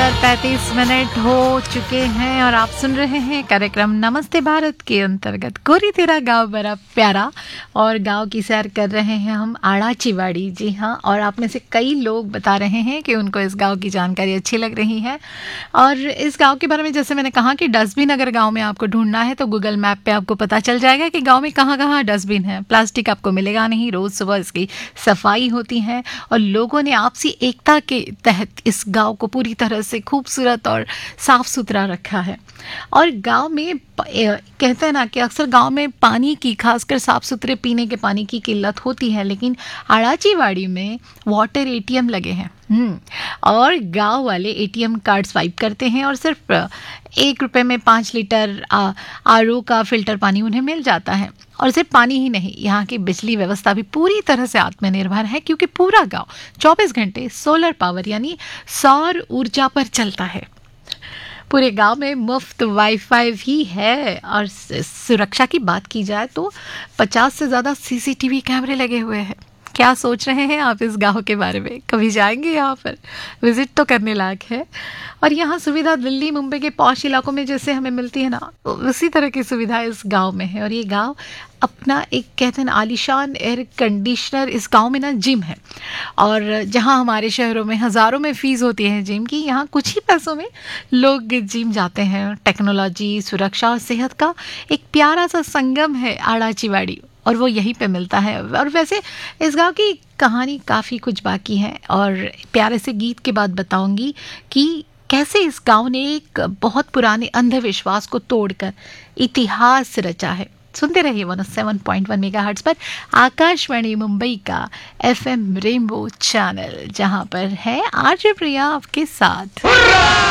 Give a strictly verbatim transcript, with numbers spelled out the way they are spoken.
बजकर पैंतीस मिनट हो चुके हैं और आप सुन रहे हैं कार्यक्रम नमस्ते भारत के अंतर्गत गोरी तेरा गांव बड़ा प्यारा। और गांव की सैर कर रहे हैं हम आड़ाचीवाड़ी। जी हाँ, और आप में से कई लोग बता रहे हैं कि उनको इस गांव की जानकारी अच्छी लग रही है। और इस गांव के बारे में जैसे मैंने कहा कि डस्टबिन अगर गांव में आपको ढूंढना है तो गूगल मैप पे आपको पता चल जाएगा कि गांव में कहाँ कहाँ डस्टबिन है। प्लास्टिक आपको मिलेगा नहीं, रोज़ सुबह इसकी सफाई होती है और लोगों ने आपसी एकता के तहत इस गांव को पूरी तरह से खूबसूरत और साफ सुथरा रखा है। और गांव में कहते हैं ना कि अक्सर गांव में पानी की, खासकर साफ सुथरे पीने के पानी की किल्लत होती है, लेकिन आड़ाचीवाड़ी में वाटर एटीएम लगे हैं। हम्म और गांव वाले एटीएम कार्ड स्वाइप करते हैं और सिर्फ एक रुपए में पाँच लीटर आर ओ का फिल्टर पानी उन्हें मिल जाता है। और सिर्फ पानी ही नहीं, यहाँ की बिजली व्यवस्था भी पूरी तरह से आत्मनिर्भर है, क्योंकि पूरा गांव चौबीस घंटे सोलर पावर यानी सौर ऊर्जा पर चलता है। पूरे गांव में मुफ्त वाईफाई भी है। और सुरक्षा की बात की जाए तो पचास से ज़्यादा सीसीटीवी कैमरे लगे हुए हैं। क्या सोच रहे हैं आप इस गांव के बारे में? कभी जाएंगे यहाँ पर? विजिट तो करने लायक है। और यहाँ सुविधा दिल्ली मुंबई के पॉश इलाकों में जैसे हमें मिलती है ना, उसी तरह की सुविधा इस गांव में है। और ये गांव अपना एक कहते हैं ना आलीशान एयर कंडीशनर, इस गांव में ना जिम है। और जहाँ हमारे शहरों में हज़ारों में फीस होती है जिम की, यहाँ कुछ ही पैसों में लोग जिम जाते हैं। टेक्नोलॉजी, सुरक्षा और सेहत का एक प्यारा सा संगम है आड़ाचीवाड़ी, और वो यहीं पे मिलता है। और वैसे इस गांव की कहानी काफ़ी कुछ बाकी है और प्यारे से गीत के बाद बताऊंगी कि कैसे इस गांव ने एक बहुत पुराने अंधविश्वास को तोड़कर इतिहास रचा है। सुनते रहिए एक सौ सात पॉइंट एक मेगाहर्ट्ज़ पर आकाशवाणी मुंबई का एफएम रेनबो चैनल, जहां पर है आरजे प्रिया आपके साथ।